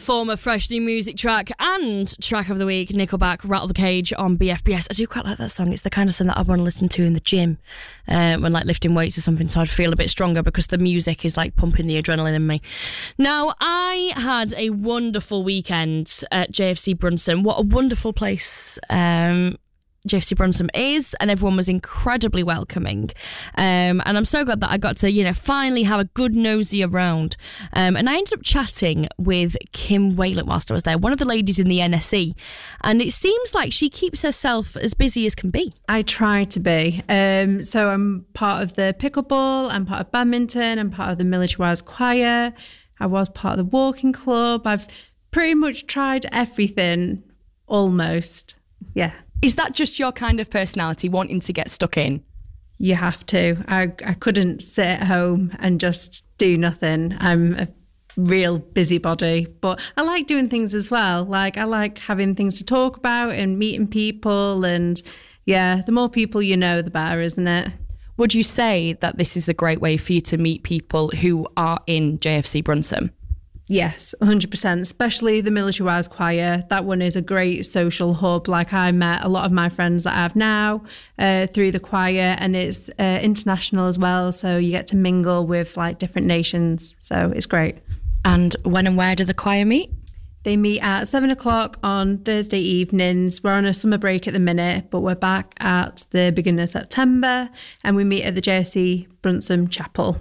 Former Fresh New Music track and track of the week, Nickelback, Rattle the Cage on BFBS. I do quite like that song. It's the kind of song that I want to listen to in the gym when like lifting weights or something, so I'd feel a bit stronger because the music is like pumping the adrenaline in me. Now, I had a wonderful weekend at JFC Brunson. What a wonderful place JFC Brunson is, and everyone was incredibly welcoming, and I'm so glad that I got to finally have a good nosy around, and I ended up chatting with Kim Wayland whilst I was there, one of the ladies in the NSE, and it seems like she keeps herself as busy as can be. I try to be, so I'm part of the pickleball, I'm part of badminton, I'm part of the Military Wives Choir, I was part of the walking club. I've pretty much tried everything, almost. Yeah. Is that just your kind of personality, wanting to get stuck in? You have to. I couldn't sit at home and just do nothing. I'm a real busybody, but I like doing things as well. Like, I like having things to talk about and meeting people, and yeah, the more people you know, the better, isn't it? Would you say that this is a great way for you to meet people who are in JFC Brunson? Yes, 100%, especially the Military Wives Choir. That one is a great social hub. Like, I met a lot of my friends that I have now through the choir, and it's international as well. So you get to mingle with like different nations. So it's great. And when and where do the choir meet? They meet at 7:00 on Thursday evenings. We're on a summer break at the minute, but we're back at the beginning of September, and we meet at the JFC Brunson Chapel.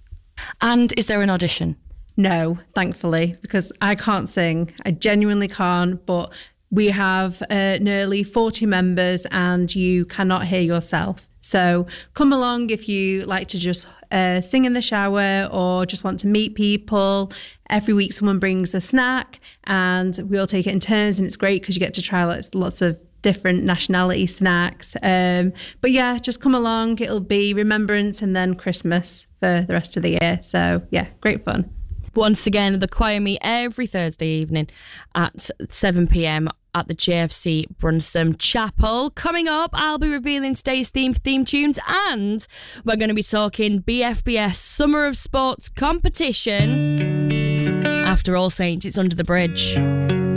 And is there an audition? No, thankfully, because I can't sing. I genuinely can't, but we have nearly 40 members and you cannot hear yourself. So come along if you like to just sing in the shower or just want to meet people. Every week someone brings a snack and we all take it in turns, and it's great because you get to try lots of different nationality snacks. But yeah, just come along. It'll be Remembrance and then Christmas for the rest of the year. So yeah, great fun. Once again, the choir meet every Thursday evening at 7 p.m. at the JFC Brunson Chapel. Coming up, I'll be revealing today's theme tunes, and we're going to be talking BFBS Summer of Sports competition. After All Saints, it's Under the Bridge.